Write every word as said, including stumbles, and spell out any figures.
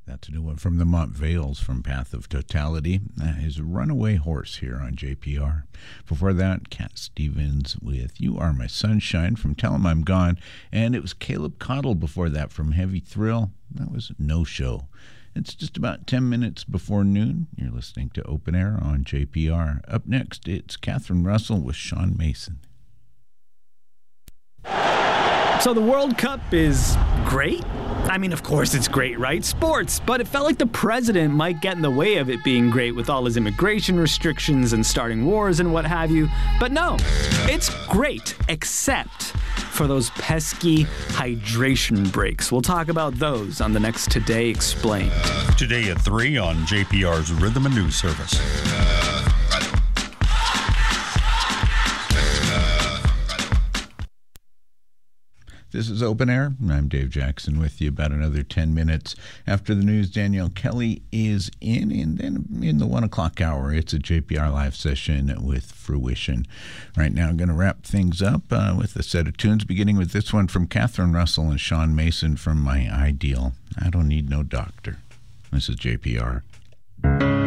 That's a new one from the Montvales from Path of Totality. That is Runaway Horse here on J P R. Before that, Cat Stevens with You Are My Sunshine from Tell 'Em I'm Gone. And it was Caleb Cottle before that from Heavy Thrill. That was No Show. It's just about ten minutes before noon. You're listening to Open Air on J P R. Up next, it's Catherine Russell with Sean Mason. So the World Cup is great? I mean, of course it's great, right? Sports, but it felt like the president might get in the way of it being great with all his immigration restrictions and starting wars and what have you. But no, it's great, except for those pesky hydration breaks. We'll talk about those on the next Today Explained. Today at three on J P R's Rhythm and News Service. This is Open Air. I'm Dave Jackson with you about another ten minutes. After the news, Danielle Kelly is in, and then in the one o'clock hour, it's a J P R live session with Fruition. Right now, I'm going to wrap things up uh, with a set of tunes, beginning with this one from Catherine Russell and Sean Mason from My Ideal. I Don't Need No Doctor. This is J P R.